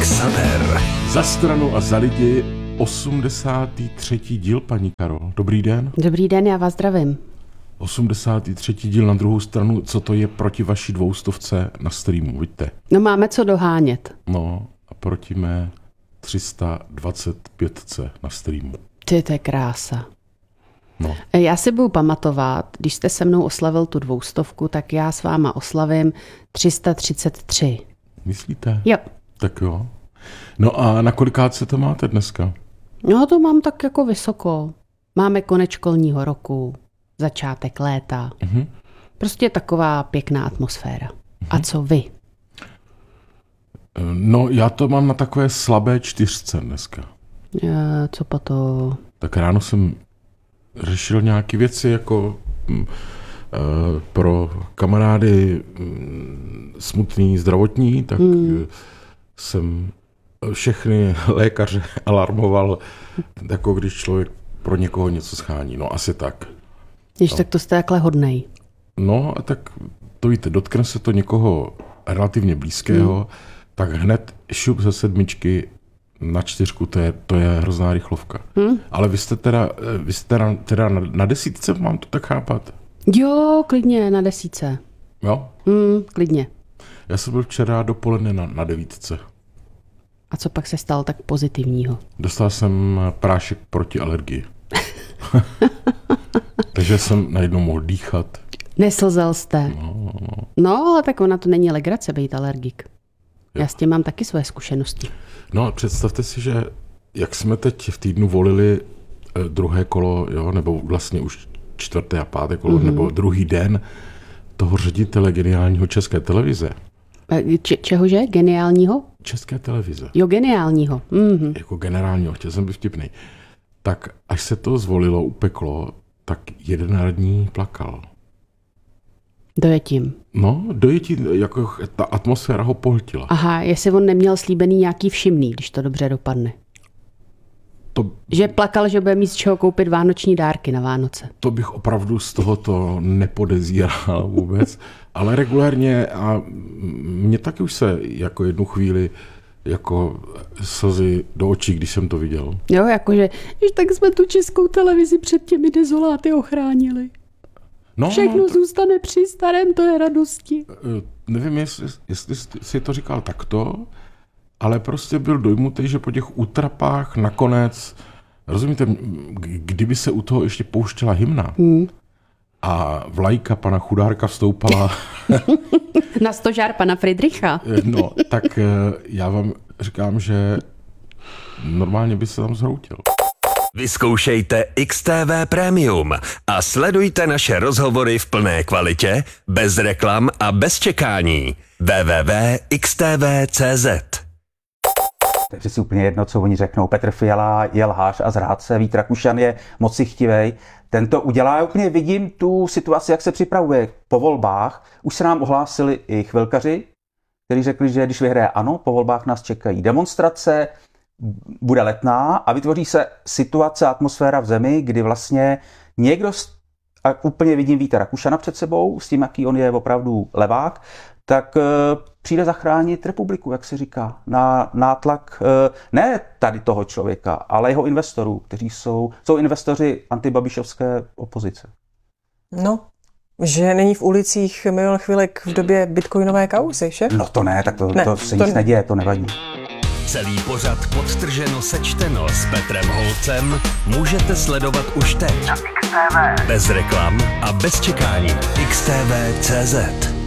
Xaver. Za stranu a za lidi 83. díl, paní Karol. Dobrý den. Dobrý den, já vás zdravím. 83. díl na druhou stranu, co to je proti vaší 200 na streamu, vidíte? No máme co dohánět. No a proti mé 325 na streamu. To je krása. No. Já si budu pamatovat, když jste se mnou oslavil tu 200, tak já s váma oslavím 333. Myslíte? Jo. Tak jo. No a na kolikátce to máte dneska? No to mám tak jako vysoko. Máme konec školního roku, začátek léta. Prostě taková pěkná atmosféra. A co vy? No já to mám na takové slabé 4 dneska. Co pa to? Tak ráno jsem řešil nějaké věci jako pro kamarády smutný zdravotní, tak jsem všechny lékaře alarmoval, jako když člověk pro někoho něco schání. No asi tak. Jež, tak to jste takhle hodnej. No a tak to víte, dotkne se to někoho relativně blízkého, tak hned šup ze 7 na 4, to je hrozná rychlovka. Ale vy jste teda na 10, mám to tak chápat? Jo, klidně na 10. Jo? Klidně. Já jsem byl včera dopoledne na 9. A co pak se stalo tak pozitivního? Dostal jsem prášek proti alergii. Takže jsem najednou mohl dýchat. Neslzel jste. No, ale tak ona to není legrace být alergik. Jo. Já s tím mám taky své zkušenosti. No, představte si, že jak jsme teď v týdnu volili druhé kolo, jo, nebo vlastně už 4. a 5. kolo, nebo druhý den toho ředitele geniálního České televize. Čehože? Geniálního? České televize. Jo, geniálního. Jako generálního, chtěl jsem být vtipnej. Tak až se to zvolilo, upeklo, tak jeden radní plakal. Dojetím. No, dojetí, jako ta atmosféra ho pohltila. Aha, jestli on neměl slíbený nějaký všimný, když to dobře dopadne. Že plakal, že bude mít z čeho koupit vánoční dárky na Vánoce. To bych opravdu z tohoto nepodezíral vůbec, ale regulérně a mě taky už se jako jednu chvíli jako slzy do očí, když jsem to viděl. Jo, jakože, tak jsme tu Českou televizi před těmi dezoláty ochránili. No, Všechno zůstane při starém, to je radosti. Nevím, jestli si to říkal takto, ale prostě byl dojmutý, že po těch útrapách nakonec, rozumíte, kdyby se u toho ještě pouštěla hymna a vlajka pana Chudárka vstoupala na stožár pana Friedricha. No, tak já vám říkám, že normálně by se tam zhroutil. Vyzkoušejte XTV Premium a sledujte naše rozhovory v plné kvalitě, bez reklam a bez čekání. www.xtv.cz. Takže si úplně jedno, co oni řeknou. Petr Fiala je lhář a zrádce, Vít Rakušan je moci chtivej. Ten to udělá, úplně vidím tu situaci, jak se připravuje po volbách. Už se nám ohlásili i chvilkaři, kteří řekli, že když vyhraje ANO, po volbách nás čekají demonstrace, bude Letná a vytvoří se situace, atmosféra v zemi, kdy vlastně někdo, a úplně vidím Víta Rakušana před sebou, s tím, jaký on je opravdu levák, tak přijde zachránit republiku, jak se říká, na nátlak ne tady toho člověka, ale jeho investorů, kteří jsou investoři antibabišovské opozice. No, že není v ulicích Milion Chvilek v době bitcoinové kauzy, že? No to ne, tak to se nic neděje, to nevadí. Celý pořad podtrženo sečteno s Petrem Holcem můžete sledovat už teď. Na XTV. Bez reklam a bez čekání. XTV.cz.